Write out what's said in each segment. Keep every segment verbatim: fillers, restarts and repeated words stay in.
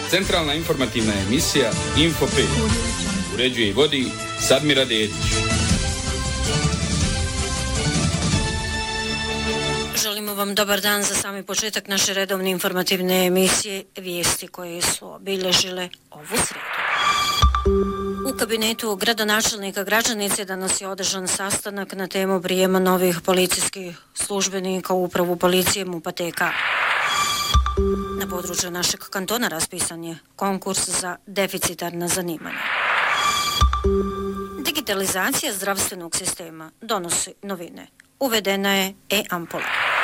Centralna informativna emisija Info pet. Uređuje i vodi Sadmira Dedić. Želimo vam dobar dan za sami početak naše redovne informativne emisije Vijesti koje su obilježile ovu srijedu. U kabinetu gradonačelnika Gračanice danas je održan sastanak na temu prijema novih policijskih službenika u upravu policije MUP-a T K. Na području našeg kantona raspisan je konkurs za deficitarna zanimanja. Digitalizacija zdravstvenog sistema donosi novine. Uvedena je e-ampula.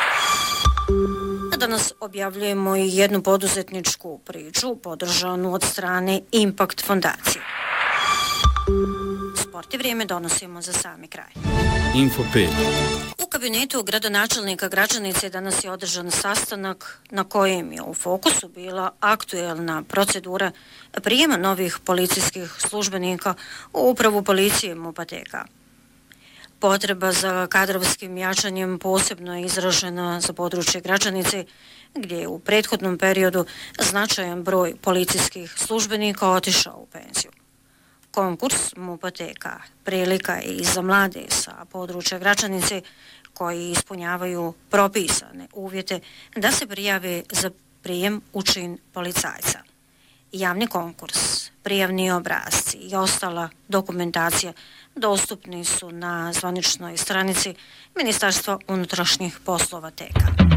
Danas objavljujemo i jednu poduzetničku priču podržanu od strane Impact fondacije. Sport i vrijeme donosimo za sami kraj. Info pet. U kabinetu gradonačelnika Gračanice danas je održan sastanak na kojem je u fokusu bila aktuelna procedura prijema novih policijskih službenika u upravu policije MUP-a T K. Potreba za kadrovskim jačanjem posebno je izražena za područje Gračanice, gdje je u prethodnom periodu značajan broj policijskih službenika otišao u penziju. Konkurs MUP-a T K prilika je i za mlade sa područja Gračanice koji ispunjavaju propisane uvjete da se prijave za prijem u čin policajca. Javni konkurs, prijavni obrasci i ostala dokumentacija dostupni su na zvaničnoj stranici Ministarstva unutrašnjih poslova T K.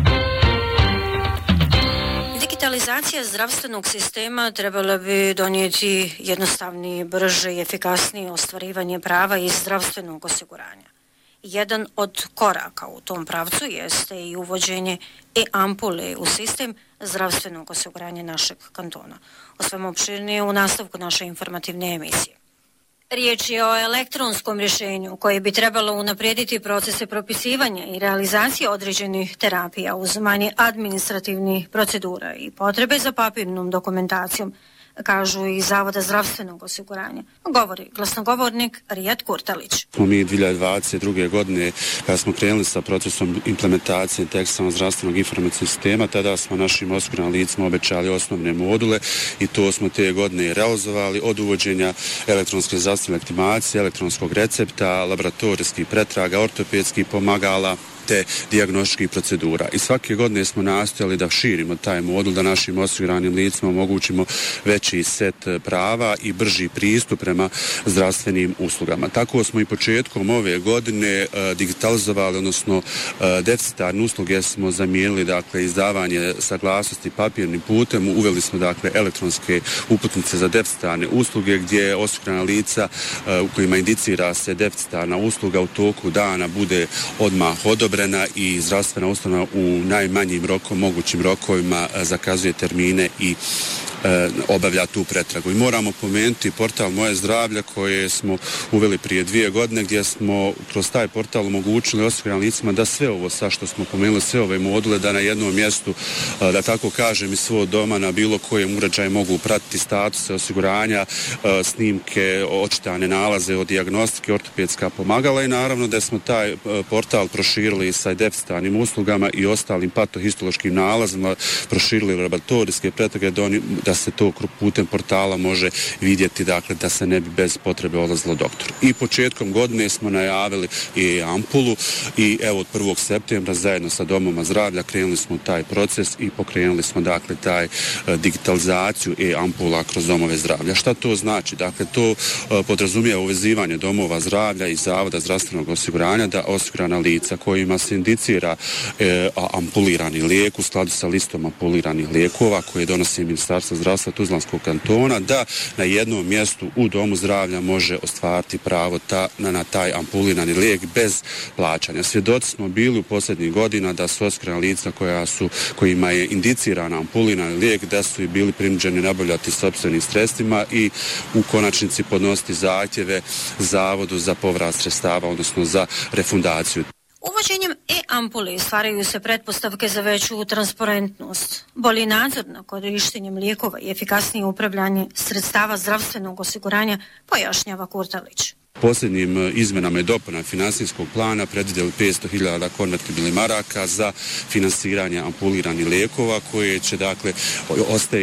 Digitalizacija zdravstvenog sistema trebala bi donijeti jednostavnije, brže i efikasnije ostvarivanje prava iz zdravstvenog osiguranja. Jedan od koraka u tom pravcu jeste i uvođenje e-ampule u sistem zdravstvenog osiguranja našeg kantona. O svemu opširnije u nastavku naše informativne emisije. Riječ je o elektronskom rješenju koje bi trebalo unaprijediti procese propisivanja i realizacije određenih terapija uz manje administrativnih procedura i potrebe za papirnom dokumentacijom, kažu i Zavoda zdravstvenog osiguranja. Govori glasnogovornik Rijad Kurtalić. Mi dvije hiljade dvadeset druge. godine, kada smo krenuli sa procesom implementacije integralnog zdravstvenog informacijskog sistema, tada smo našim osiguranim licima obećali osnovne module i to smo te godine realizovali od uvođenja elektronske zdravstvene legitimacije, elektronskog recepta, laboratorijskih pretraga, ortopedskih pomagala, te dijagnostičkih procedura. I svake godine smo nastojali da širimo taj modul, da našim osiguranim licima omogućimo veći set prava i brži pristup prema zdravstvenim uslugama. Tako smo i početkom ove godine uh, digitalizovali, odnosno uh, deficitarne usluge smo zamijenili, dakle, izdavanje saglasnosti papirnim putem, uveli smo, dakle, elektronske uputnice za deficitarne usluge gdje osigurana lica uh, u kojima indicira se deficitarna usluga u toku dana bude odmah odobrena i zdravstvena ustanova u najmanjim rokom, mogućim rokovima zakazuje termine i e, obavlja tu pretragu. I moramo pomenuti portal Moje zdravlje koje smo uveli prije dvije godine, gdje smo kroz taj portal omogućili osiguranim licima da sve ovo sa što smo pomenuli, sve ove module, da na jednom mjestu, e, da tako kažem, iz svog doma na bilo kojem uređaju mogu pratiti statuse osiguranja, e, snimke, očitane nalaze od dijagnostike, ortopedska pomagala i naravno da smo taj e, portal proširili sa deficitarnim uslugama i ostalim patohistološkim nalazima, proširili laboratorijske pretrage da se to putem portala može vidjeti, dakle, da se ne bi bez potrebe odlazilo doktoru. I početkom godine smo najavili i ampulu i evo od prvog septembra zajedno sa domoma zdravlja krenuli smo taj proces i pokrenuli smo, dakle, taj digitalizaciju i ampula kroz domove zdravlja. Šta to znači? Dakle, to podrazumijeva uvezivanje domova zdravlja i Zavoda zdravstvenog osiguranja da osigurana lica kojima se indicira e, ampulirani lijek u skladu sa listom ampuliranih lijekova koje donosi Ministarstvo zdravstva Tuzlanskog kantona, da na jednom mjestu u domu zdravlja može ostvariti pravo ta, na, na taj ampulirani lijek bez plaćanja. Svjedoci smo bili u posljednjih godina da su osigurana lica koja su, kojima je indicirana ampulirani lijek, da su i bili prinuđeni nabavljati sopstvenim sredstvima i u konačnici podnositi zahtjeve Zavodu za povrat sredstava, odnosno za refundaciju. Uvođenjem e-ampule stvaraju se pretpostavke za veću transparentnost, bolji nadzor nad korištenjem lijekova i efikasnije upravljanje sredstava zdravstvenog osiguranja, pojašnjava Kurtalić. Posljednjim izmenama i dopuna finansijskog plana predvidjeli petsto hiljada konvertibilnih maraka za finansiranje ampuliranih lijekova koje će, dakle, ostaje